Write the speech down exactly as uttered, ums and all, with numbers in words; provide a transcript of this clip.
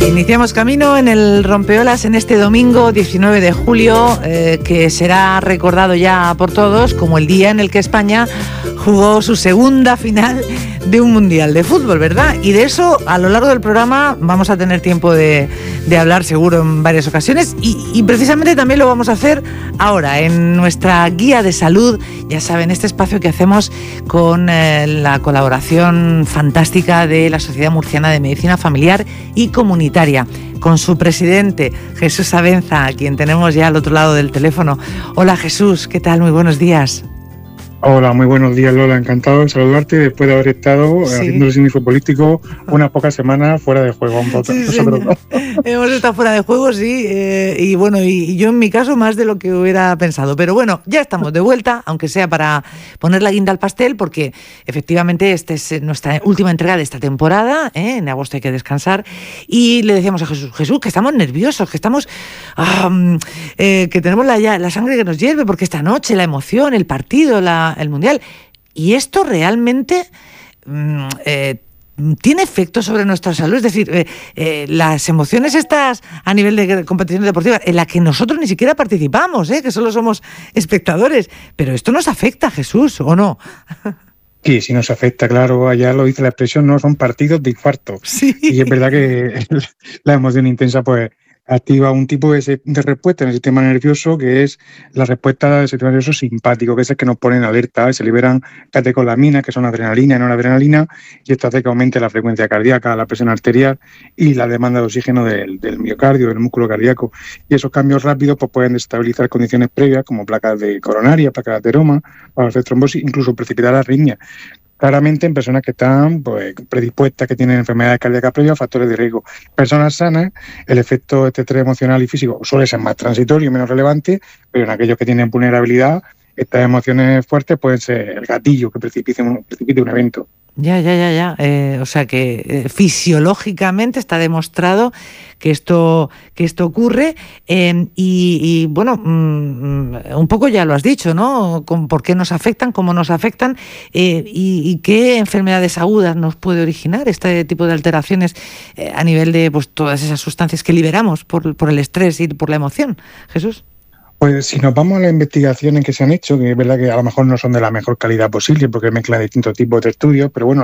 Iniciamos camino en el Rompeolas en este domingo diecinueve de julio, eh, que será recordado ya por todos como el día en el que España jugó su segunda final de un Mundial de Fútbol, ¿verdad? Y de eso a lo largo del programa vamos a tener tiempo de, de hablar seguro en varias ocasiones y, y precisamente también lo vamos a hacer ahora en nuestra guía de salud, ya saben, este espacio que hacemos con eh, la colaboración fantástica de la Sociedad Murciana de Medicina Familiar y Comunitaria, con su presidente, Jesús Abenza, a quien tenemos ya al otro lado del teléfono. Hola Jesús, ¿qué tal? Muy buenos días. Hola, muy buenos días Lola, encantado de saludarte después de haber estado sí. haciendo el cine futbolístico unas pocas semanas fuera de juego. Sí, nosotros, ¿no? Hemos estado fuera de juego, sí, eh, y bueno, y, y yo en mi caso más de lo que hubiera pensado, pero bueno, ya estamos de vuelta, aunque sea para poner la guinda al pastel, porque efectivamente esta es nuestra última entrega de esta temporada, ¿eh? En agosto hay que descansar, y le decíamos a Jesús, Jesús, que estamos nerviosos, que estamos, um, eh, que tenemos la, ya, la sangre que nos hierve, porque esta noche la emoción, el partido, la el Mundial. Y esto realmente eh, tiene efecto sobre nuestra salud. Es decir, eh, eh, las emociones estas a nivel de competiciones deportivas, en las que nosotros ni siquiera participamos, ¿eh? Que solo somos espectadores. Pero esto nos afecta, Jesús, ¿o no? Sí, sí nos afecta, claro. Allá lo dice la expresión, no son partidos de infarto. Sí. Y es verdad que la emoción intensa, pues, activa un tipo de, de respuesta en el sistema nervioso, que es la respuesta del sistema nervioso simpático, que es el que nos pone en alerta. Se liberan catecolaminas, que son adrenalina y noradrenalina, y esto hace que aumente la frecuencia cardíaca, la presión arterial y la demanda de oxígeno del, del miocardio, del músculo cardíaco. Y esos cambios rápidos pues, pueden desestabilizar condiciones previas, como placas de coronaria, placas de ateroma, para hacer trombosis, incluso precipitar arritmia. Claramente en personas que están pues, predispuestas, que tienen enfermedades cardíacas previas, factores de riesgo. Personas sanas, el efecto de este estrés emocional y físico suele ser más transitorio y menos relevante, pero en aquellos que tienen vulnerabilidad, estas emociones fuertes pueden ser el gatillo que precipite un, precipite un evento. Ya, ya, ya, ya. Eh, o sea que eh, fisiológicamente está demostrado que esto, que esto ocurre eh, y, y, bueno, mmm, un poco ya lo has dicho, ¿no? Con por qué nos afectan, cómo nos afectan eh, y, y qué enfermedades agudas nos puede originar este tipo de alteraciones eh, a nivel de pues todas esas sustancias que liberamos por, por el estrés y por la emoción. Jesús. Pues si nos vamos a las investigaciones que se han hecho, que es verdad que a lo mejor no son de la mejor calidad posible porque mezclan distintos tipos de estudios, pero bueno,